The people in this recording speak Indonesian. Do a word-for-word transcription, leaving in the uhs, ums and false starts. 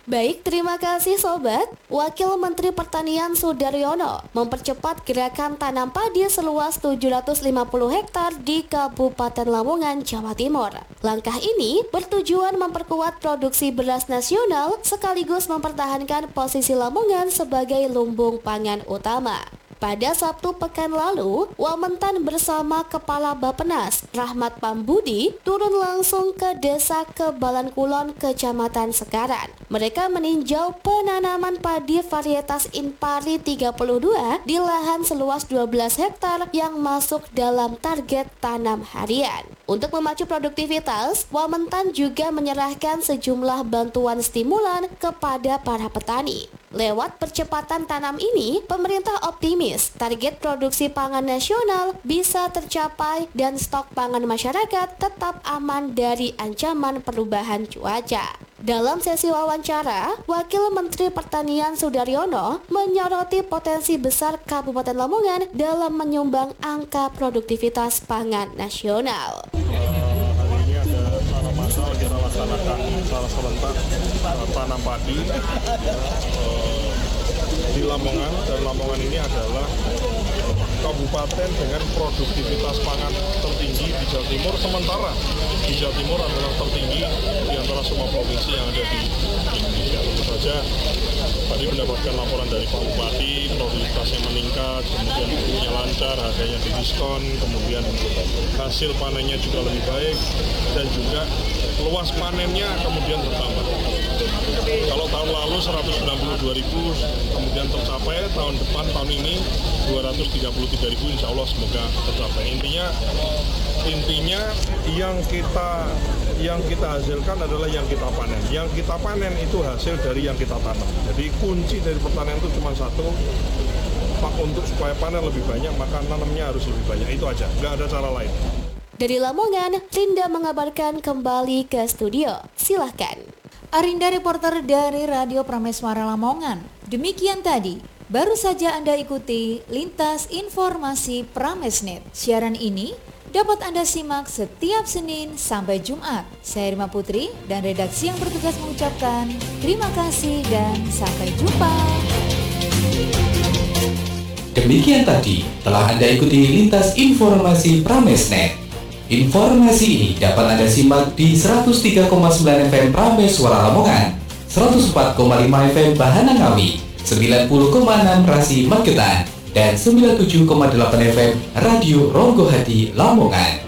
Baik, terima kasih Sobat. Wakil Menteri Pertanian Sudaryono mempercepat gerakan tanam padi seluas tujuh ratus lima puluh hektar di Kabupaten Lamongan, Jawa Timur. Langkah ini bertujuan memperkuat produksi beras nasional sekaligus mempertahankan posisi Lamongan sebagai lumbung pangan utama. Pada Sabtu pekan lalu, Wamentan bersama Kepala Bappenas Rahmat Pambudi turun langsung ke Desa Kebalan Kulon, Kecamatan Sekaran. Mereka meninjau penanaman padi varietas Inpari tiga puluh dua di lahan seluas dua belas hektar yang masuk dalam target tanam harian. Untuk memacu produktivitas, Wamentan juga menyerahkan sejumlah bantuan stimulan kepada para petani. Lewat percepatan tanam ini, pemerintah optimis target produksi pangan nasional bisa tercapai dan stok pangan masyarakat tetap aman dari ancaman perubahan cuaca. Dalam sesi wawancara, Wakil Menteri Pertanian Sudaryono menyoroti potensi besar Kabupaten Lamongan dalam menyumbang angka produktivitas pangan nasional. Masal kita laksanakan secara serentak uh, tanam padi uh, di Lamongan, dan Lamongan ini adalah kabupaten dengan produktivitas pangan tertinggi di Jawa Timur. Sementara di Jawa Timur adalah tertinggi di antara semua provinsi yang ada di Indonesia. Tentu saja tadi mendapatkan laporan dari Pak Bupati, produktivitasnya meningkat, kemudian bukunya lancar, harganya didiskon, kemudian hasil panennya juga lebih baik, dan juga luas panennya kemudian bertambah. Kalau tahun lalu seratus sembilan puluh dua ribu, kemudian tercapai tahun depan, tahun ini dua ratus tiga puluh tiga ribu, insya Allah semoga tercapai. Intinya, intinya yang kita yang kita hasilkan adalah yang kita panen. Yang kita panen itu hasil dari yang kita tanam. Jadi kunci dari pertanian itu cuma satu, Pak, untuk supaya panen lebih banyak maka tanamnya harus lebih banyak. Itu aja, nggak ada cara lain. Dari Lamongan, Rinda mengabarkan kembali ke studio. Silahkan. Arinda, reporter dari Radio Prameswara Lamongan. Demikian tadi, baru saja Anda ikuti Lintas Informasi Pramesnet. Siaran ini dapat Anda simak setiap Senin sampai Jumat. Saya Rima Putri dan redaksi yang bertugas mengucapkan terima kasih dan sampai jumpa. Demikian tadi telah Anda ikuti Lintas Informasi Pramesnet. Informasi ini dapat Anda simak di seratus tiga koma sembilan F M Prameswara Lamongan, seratus empat koma lima F M Bahana Ngawi, sembilan puluh koma enam Rasi Magetan, dan sembilan puluh tujuh koma delapan F M Radio Ronggo Hadi Lamongan.